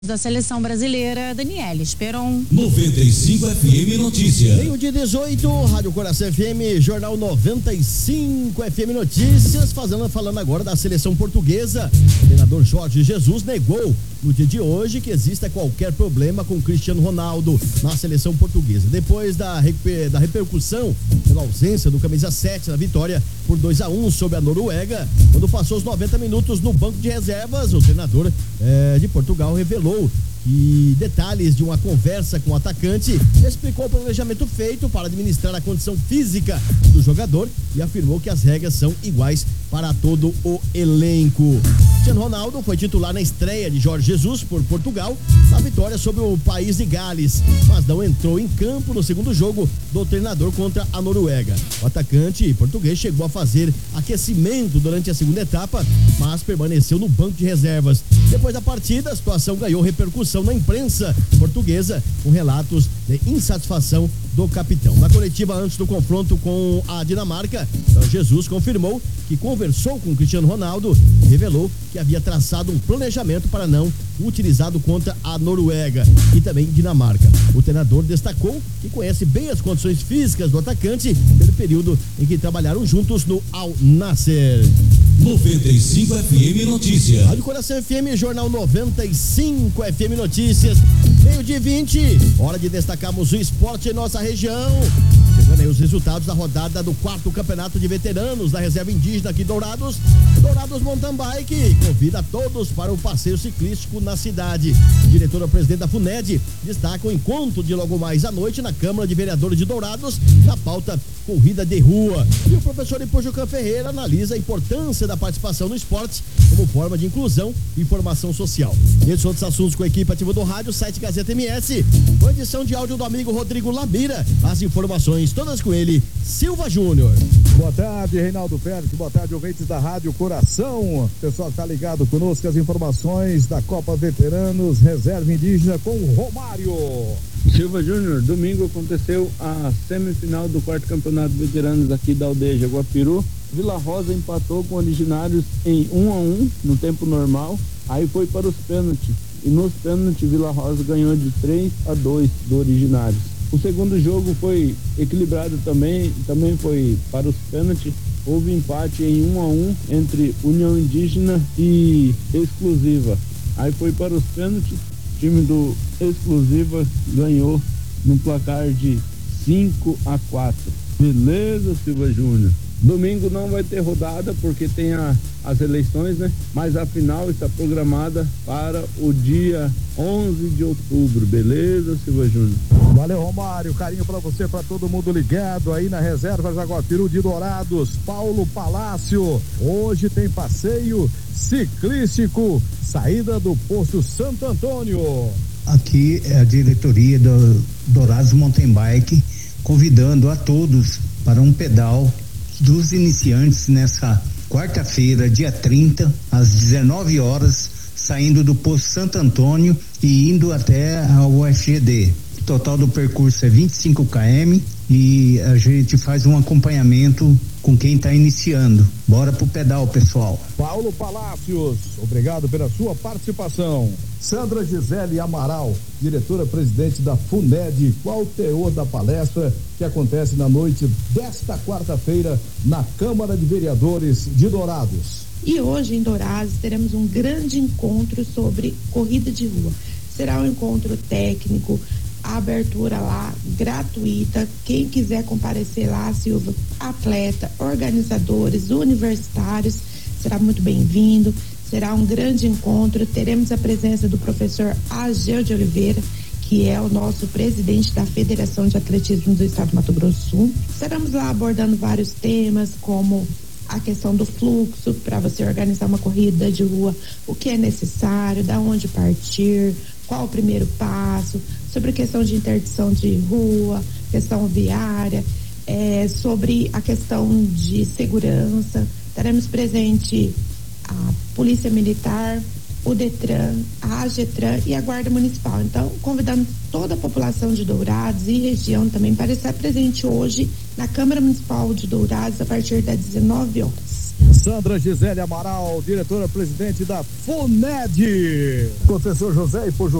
Da seleção brasileira, Daniela Esperon. 95 FM Notícias. Meio-dia 18, Rádio Coração FM, Jornal 95 FM Notícias, falando agora da seleção portuguesa. O treinador Jorge Jesus negou no dia de hoje que exista qualquer problema com Cristiano Ronaldo na seleção portuguesa. Depois da repercussão pela ausência do camisa 7 na vitória por 2-1 sobre a Noruega, quando passou os 90 minutos no banco de reservas, o treinador de Portugal revelou e detalhes de uma conversa com o atacante, explicou o planejamento feito para administrar a condição física do jogador e afirmou que as regras são iguais para todo o elenco. Cristiano Ronaldo foi titular na estreia de Jorge Jesus por Portugal na vitória sobre o país de Gales, mas não entrou em campo no segundo jogo do treinador contra a Noruega. O atacante português chegou a fazer aquecimento durante a segunda etapa, mas permaneceu no banco de reservas. Depois da partida, a situação ganhou repercussão na imprensa portuguesa, com relatos de insatisfação do capitão. Na coletiva antes do confronto com a Dinamarca, Jesus confirmou que conversou com Cristiano Ronaldo e revelou que havia traçado um planejamento para não utilizado contra a Noruega e também Dinamarca. O treinador destacou que conhece bem as condições físicas do atacante pelo período em que trabalharam juntos no Al Nassr. 95 FM Notícias. Rádio Coração FM, Jornal 95 FM Notícias. Meio-dia 20, hora de destacarmos o esporte em nossa região. Chegando aí os resultados da rodada do 4º Campeonato de Veteranos da Reserva Indígena aqui em Dourados. Dourados Mountain Bike convida todos para o passeio ciclístico na cidade. Diretora-presidente da FUNED destaca o encontro de logo mais à noite na Câmara de Vereadores de Dourados, na pauta Corrida de Rua. E o professor Ipojucan Ferreira analisa a importância da participação no esporte como forma de inclusão e formação social. Esses outros assuntos com a equipe ativa do rádio, site Gazeta MS, com edição de áudio do amigo Rodrigo Labira. As informações todas com ele, Silva Júnior. Boa tarde, Reinaldo Pérez. Boa tarde, ouvintes da Rádio Coração. O pessoal está ligado conosco, as informações da Copa Veteranos Reserva Indígena com o Romário. Silva Júnior, domingo aconteceu a semifinal do 4º Campeonato Veteranos aqui da aldeia Jaguapiru. Vila Rosa empatou com Originários em 1-1 no tempo normal, aí foi para os pênaltis. E nos pênaltis, Vila Rosa ganhou de 3-2 do Originários. O segundo jogo foi equilibrado também foi para os pênaltis. Houve empate em 1-1 entre União Indígena e Exclusiva. Aí foi para os pênaltis, o time do Exclusiva ganhou no placar de 5-4. Beleza, Silva Júnior? Domingo não vai ter rodada porque tem as eleições, né? Mas a final está programada para o dia 11 de outubro, beleza, Silva Júnior? Valeu, Romário, carinho pra você, pra todo mundo ligado aí na Reserva Jaguapiru de Dourados. Paulo Palácio, hoje tem passeio ciclístico, saída do posto Santo Antônio. Aqui é a diretoria do Dourados Mountain Bike convidando a todos para um pedal dos iniciantes nessa quarta-feira, dia 30, às 19 horas, saindo do posto Santo Antônio e indo até a UFGD. O total do percurso é 25 km e a gente faz um acompanhamento com quem está iniciando. Bora pro pedal, pessoal. Paulo Palácios, obrigado pela sua participação. Sandra Gisele Amaral, diretora-presidente da FUNED, qual o teor da palestra que acontece na noite desta quarta-feira na Câmara de Vereadores de Dourados? E hoje em Dourados teremos um grande encontro sobre corrida de rua. Será um encontro técnico, a abertura lá gratuita. Quem quiser comparecer lá, Silva, atleta, organizadores, universitários, será muito bem-vindo. Será um grande encontro. Teremos a presença do professor Ageu de Oliveira, que é o nosso presidente da Federação de Atletismo do Estado do Mato Grosso do Sul. Estaremos lá abordando vários temas, como a questão do fluxo para você organizar uma corrida de rua, o que é necessário, da onde partir, qual o primeiro passo, sobre a questão de interdição de rua, questão viária, sobre a questão de segurança. Estaremos presente a Polícia Militar, o Detran, a AGETRAN e a Guarda Municipal. Então, convidando toda a população de Dourados e região também para estar presente hoje na Câmara Municipal de Dourados a partir das 19 horas. Sandra Gisele Amaral, diretora-presidente da FUNED. Professor José e por